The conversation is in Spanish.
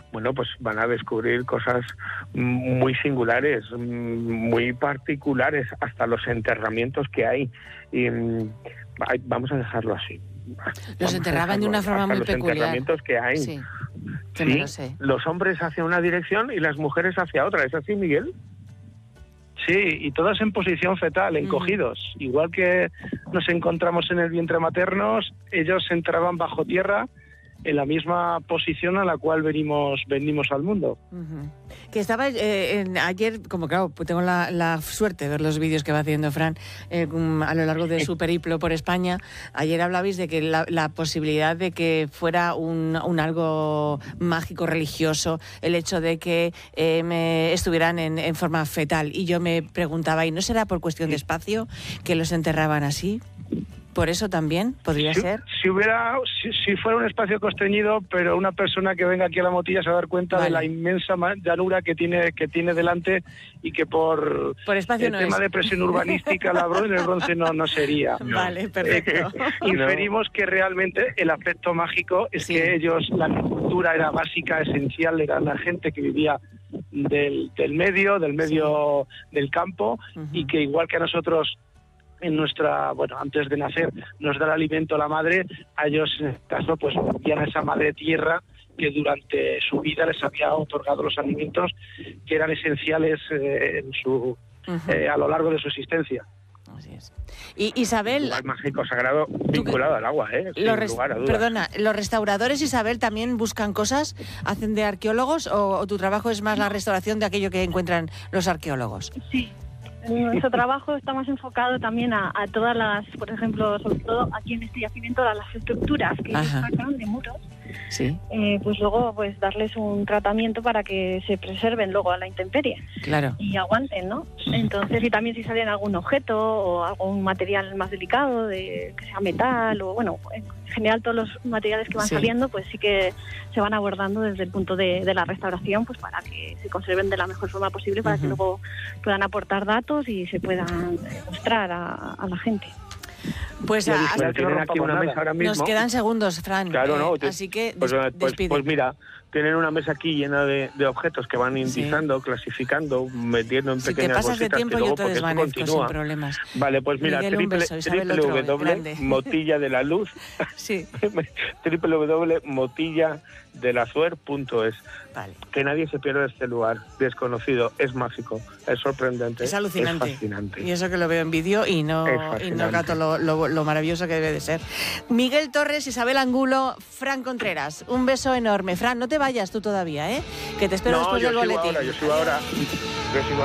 bueno, pues van a descubrir cosas muy singulares, muy particulares, hasta los enterramientos que hay. Y, vamos a dejarlo así. Los enterraban de una forma muy los peculiar. Enterramientos que hay. Sí, que sí, me lo sé. Los hombres hacia una dirección y las mujeres hacia otra. ¿Es así, Miguel? Sí, y todas en posición fetal, encogidos. Igual que nos encontramos en el vientre materno, ellos entraban bajo tierra en la misma posición a la cual venimos al mundo. Que estaba ayer, como claro, tengo la suerte de ver los vídeos que va haciendo Fran a lo largo de su periplo por España. Ayer hablabais de que la posibilidad de que fuera un algo mágico religioso, el hecho de que estuvieran en forma fetal. Y yo me preguntaba, ¿y no será por cuestión de espacio que los enterraban así? ¿Por eso también podría ser? Si fuera un espacio constreñido, pero una persona que venga aquí a la Motilla se va a dar cuenta de la inmensa llanura que tiene delante, y que por espacio el no tema es. de presión urbanística en el bronce no sería. Vale, perfecto. Inferimos que realmente el aspecto mágico es que ellos, la agricultura era básica, esencial, era la gente que vivía del medio del campo, y que igual que a nosotros antes de nacer nos da el alimento la madre, a ellos en este caso pues vivían esa madre tierra que durante su vida les había otorgado los alimentos que eran esenciales a lo largo de su existencia. Así es. Y Isabel... Un lugar mágico sagrado vinculado al agua, sin lugar a dudas. Perdona, ¿los restauradores, Isabel, también buscan cosas? ¿Hacen de arqueólogos o tu trabajo es más la restauración de aquello que encuentran los arqueólogos? Sí. Nuestro trabajo está más enfocado también a todas las, por ejemplo, sobre todo aquí en este yacimiento, a las estructuras que sacan de muros. Sí. Pues luego pues darles un tratamiento para que se preserven luego a la intemperie. Claro. Y aguanten, ¿no? Entonces, y también si salen algún objeto o algún material más delicado, que sea metal o bueno, en general todos los materiales que van saliendo, pues sí que se van abordando desde el punto de la restauración, pues para que se conserven de la mejor forma posible, para que luego puedan aportar datos y se puedan mostrar a la gente. Pues tienen aquí una mesa ahora mismo. Nos quedan segundos, Fran. Claro, no. Así que despide. Pues mira, tienen una mesa aquí llena de objetos que van indicando, clasificando, metiendo en pequeñas bolsitas. Si te pasas de tiempo, yo te desvanezco sin problemas. Vale, pues mira, www.motilladelaluz www.motilladelazuer.es. Vale. Que nadie se pierda este lugar desconocido, es mágico, es sorprendente, es alucinante, es fascinante. Y eso que lo veo en vídeo y no cato lo maravilloso que debe de ser. Miguel Torres, Isabel Angulo, Fran Contreras, un beso enorme. Fran, no te vayas tú todavía, que te espero después del boletín. Yo sigo ahora.